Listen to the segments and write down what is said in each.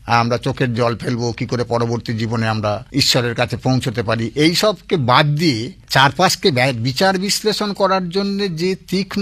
আমরা চোখের জল ফেলবো, কি করে পরবর্তী জীবনে আমরা ঈশ্বরের কাছে পৌঁছতে পারি, এই সবকে বাদ দিয়ে চারপাশকে বিচার বিশ্লেষণ করার জন্য যে তীক্ষ্ণ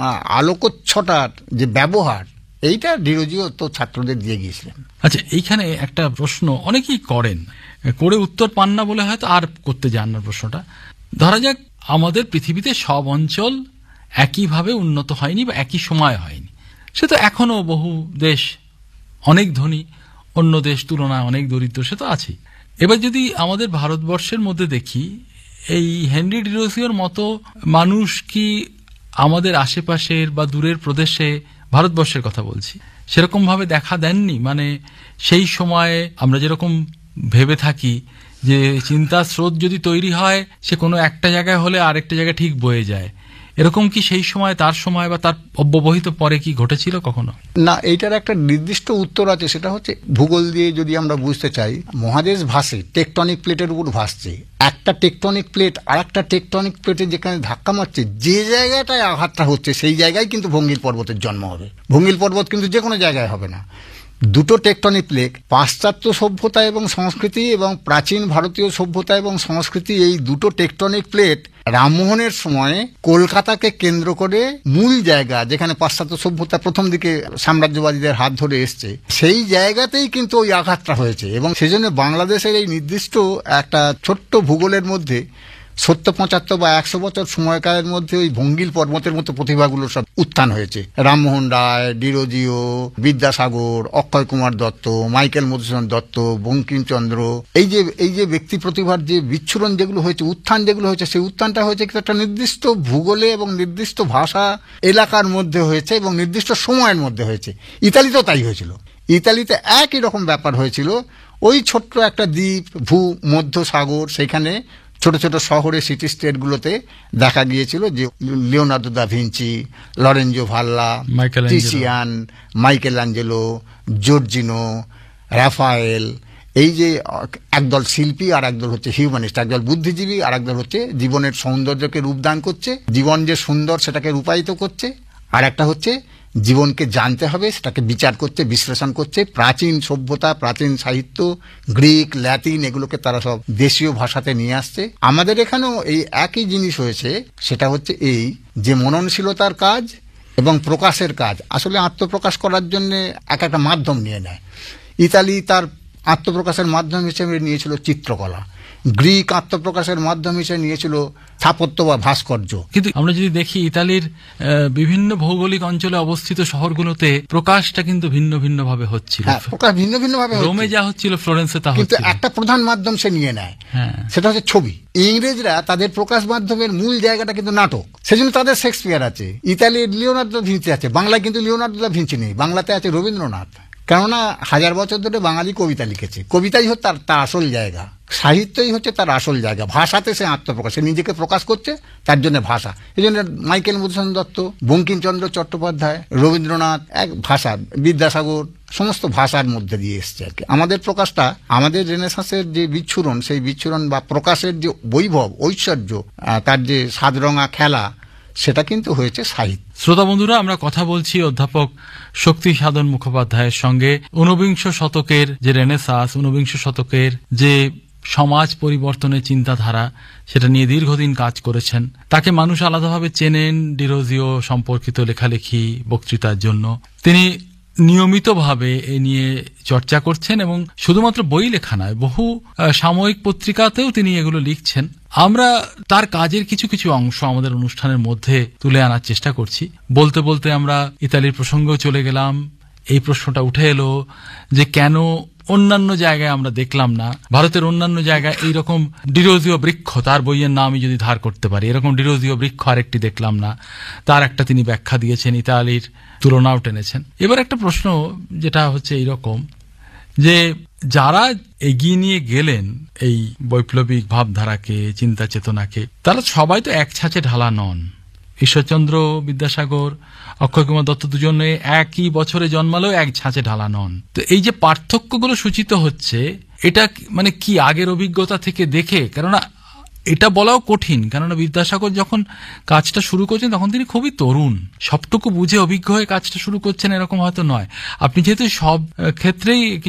আলোকচ্ছটার যে ব্যবহার, এইটা ডিরোজিও তো ছাত্রদের দিয়ে গিয়েছিলেন। আচ্ছা, এইখানে একটা প্রশ্ন অনেকেই করেন, করে উত্তর পান না বলে হয়তো আর করতে যান না প্রশ্নটা। ধরা যাক আমাদের পৃথিবীতে সব অঞ্চল একইভাবে উন্নত হয়নি বা একই সময় হয়নি, সে তো এখনো বহু দেশ অনেক ধনী, অন্য দেশ তুলনায় অনেক দরিদ্র, সে তো আছেই। এবার যদি আমাদের ভারতবর্ষের মধ্যে দেখি, এই হেনরি ডিরোজিওর মতো মানুষ কি আমাদের আশেপাশের বা দূরের প্রদেশে, ভারতবর্ষের কথা বলছি, সেরকম ভাবে দেখা দেননি? মানে সেই সময়ে আমরা যেরকম ভেবে থাকি যে চিন্তার স্রোত যদি তৈরি হয়, সে কোনো একটা জায়গায় হলে আরেকটা জায়গায় ঠিক বয়ে যায়, এরকম কি সেই সময়, তার সময় বা তার অব্যবহিত পরে কি ঘটেছিল কখনো? না, এইটার একটা নির্দিষ্ট উত্তর আছে, সেটা হচ্ছে ভূগোল দিয়ে যদি আমরা বুঝতে চাই, মহাদেশ ভাসে, টেকটনিক প্লেটের উপর ভাসছে। একটা টেকটনিক প্লেট আর একটা টেকটনিক প্লেটে যেখানে ধাক্কা মারছে, যে জায়গাটায় আঘাতটা হচ্ছে সেই জায়গায় কিন্তু ভঙ্গিল পর্বতের জন্ম হবে। ভঙ্গিল পর্বত কিন্তু যে কোনো জায়গায় হবে না। দুটো টেকটনিক প্লেট, পাশ্চাত্য সভ্যতা এবং সংস্কৃতি এবং প্রাচীন ভারতীয় সভ্যতা এবং সংস্কৃতি, এই দুটো টেকটনিক প্লেট রামমোহনের সময় কলকাতাকে কেন্দ্র করে মূল জায়গা, যেখানে পাশ্চাত্য সভ্যতা প্রথম দিকে সাম্রাজ্যবাদীদের হাত ধরে এসছে, সেই জায়গাতেই কিন্তু ওই আঘাতটা হয়েছে। এবং সেজন্য বাংলাদেশের এই নির্দিষ্ট একটা ছোট্ট ভূগোলের মধ্যে 70-75 বা 100 বছর সময়কালের মধ্যে ওই ভঙ্গিল পর্বতের মতো প্রতিভাগুলো সব উত্থান হয়েছে। রামমোহন রায়, ডিরোজিও, বিদ্যাসাগর, অক্ষয় কুমার দত্ত, মাইকেল মধুসূদন দত্ত, বঙ্কিমচন্দ্র, এই যে ব্যক্তি প্রতিভার যে বিচ্ছুরণ যেগুলো হয়েছে, উত্থান যেগুলো হয়েছে, সেই উত্থানটা হয়েছে একটা নির্দিষ্ট ভূগোলে এবং নির্দিষ্ট ভাষা এলাকার মধ্যে হয়েছে এবং নির্দিষ্ট সময়ের মধ্যে হয়েছে। ইতালিতেও তাই হয়েছিল। ইতালিতে একই রকম ব্যাপার হয়েছিল। ওই ছোট্ট একটা দ্বীপ, মধ্য সাগর, সেখানে ছোট ছোট শহরে, সিটি স্টেটগুলোতে দেখা গিয়েছিল যে Leonardo da Vinci, Lorenzo Bhalla, টিসিয়ান, Michael Angelo, জর্জিনো, Rafael, এই যে একদল শিল্পী আর একদল হচ্ছে হিউম্যানিস্ট, একদল বুদ্ধিজীবী আর একদল হচ্ছে জীবনের সৌন্দর্যকে রূপদান করছে, জীবন যে সুন্দর সেটাকে রূপায়িত করছে, আর একটা হচ্ছে জীবনকে জানতে হবে, সেটাকে বিচার করছে, বিশ্লেষণ করছে। প্রাচীন সভ্যতা, প্রাচীন সাহিত্য, গ্রিক, ল্যাটিন, এগুলোকে তারা সব দেশীয় ভাষাতে নিয়ে আসছে। আমাদের এখানেও এই একই জিনিস হয়েছে, সেটা হচ্ছে এই যে মননশীলতার কাজ এবং প্রকাশের কাজ আসলে আত্মপ্রকাশ করার জন্য একটা মাধ্যম নিয়ে নেয়। ইতালি তার আত্মপ্রকাশের মাধ্যম হিসেবে নিয়েছিল চিত্রকলা, গ্রিক আত্মপ্রকাশের মাধ্যম হিসেবে নিয়েছিল স্থাপত্য বা ভাস্কর্য। কিন্তু আমরা যদি দেখি ইতালির বিভিন্ন ভৌগোলিক অঞ্চলে অবস্থিত শহরগুলোতে প্রকাশটা কিন্তু ভিন্ন ভিন্ন ভাবে হচ্ছিল। প্রকাশ ভিন্ন ভিন্ন ভাবে, রোমে যা হচ্ছিল ফ্লোরেন্সে তা কিন্তু হচ্ছিল। একটা প্রধান মাধ্যম সে নিয়ে নেয়, সেটা হচ্ছে ছবি। ইংরেজরা তাদের প্রকাশ মাধ্যমের মূল জায়গাটা কিন্তু নাটক, সেজন্য তাদের শেক্সপিয়ার আছে, ইতালির লিওনার্দো দা ভিঞ্চি আছে, বাংলায় কিন্তু লিওনার্দো দা ভিঞ্চি নেই, বাংলাতে আছে রবীন্দ্রনাথ। কেননা 1000 বছর ধরে বাঙালি কবিতা লিখেছে, কবিতাই হচ্ছে তার আসল জায়গা, সাহিত্যই হচ্ছে তার আসল জায়গা। ভাষাতে সে আত্মপ্রকাশ, সে নিজেকে প্রকাশ করছে, তার জন্য ভাষা। এই জন্য মাইকেল মধুসূদন দত্ত, বঙ্কিমচন্দ্র চট্টোপাধ্যায়, রবীন্দ্রনাথ, এক ভাষা, বিদ্যাসাগর, সমস্ত ভাষার মধ্যে দিয়ে এসছে আর কি। আমাদের প্রকাশটা, আমাদের রেনেসাঁসের যে বিচ্ছুরণ, সেই বিচ্ছুরণ বা প্রকাশের যে বৈভব, ঐশ্বর্য, তার যে সাদরঙা খেলা, সেটা কিন্তু হয়েছে সাহিত্য। শ্রোতা বন্ধুরা, আমরা কথা বলছি অধ্যাপক শক্তি সাধন মুখোপাধ্যায়ের সঙ্গে। ঊনবিংশ শতকের যে রেনেসাঁস, ঊনবিংশ শতকের যে সমাজ পরিবর্তনের চিন্তাধারা, সেটা নিয়ে দীর্ঘদিন কাজ করেছেন। তাকে মানুষ আলাদাভাবে চেনেন ডিরোজিও সম্পর্কিত লেখালেখি, বক্তৃতার জন্য। তিনি নিয়মিতভাবে এ নিয়ে চর্চা করছেন এবং শুধুমাত্র বই লেখা নয়, বহু সাময়িক পত্রিকাতেও তিনি এগুলো লিখছেন। আমরা তার কাজের কিছু কিছু অংশ আমাদের অনুষ্ঠানের মধ্যে তুলে আনার চেষ্টা করছি। বলতে বলতে আমরা ইতালির প্রসঙ্গেও চলে গেলাম। এই প্রশ্নটা উঠে এলো যে কেন অন্যান্য জায়গায় আমরা দেখলাম না, ভারতের অন্যান্য জায়গায় এইরকম ডিরোজিও বৃক্ষ, তার বইয়ের নাম আমি যদি ধার করতে পারি, এরকম ডিরোজিও বৃক্ষ আরেকটি দেখলাম না। তার একটা তিনি ব্যাখ্যা দিয়েছেন, ইতালির তুলনাও টেনেছেন। এবার একটা প্রশ্ন যেটা হচ্ছে এইরকম, যে যারা এগিয়ে নিয়ে গেলেন এই বৈপ্লবিক ভাবধারাকে, চিন্তা চেতনাকে, তারা সবাই তো এক ছাঁচে ঢালা নন। ঈশ্বরচন্দ্র বিদ্যাসাগর, অক্ষয় কুমার দত্ত দুজনে একই বছরে জন্মালেও এক ছাঁচে ঢালা নন। তো এই যে পার্থক্যগুলো সূচিত হচ্ছে, এটা মানে কি আগের অভিজ্ঞতা থেকে দেখে? কেননা এটা বলাও কঠিন, কেননা বিদ্যাসাগর যখন কাজটা শুরু করছেন তখন তিনি খুবই তরুণ, সবটুকু বুঝে অভিজ্ঞ হয়ে কাজটা শুরু করছেন এরকম হয়তো নয়। আপনি যেহেতু সব ক্ষেত্রেই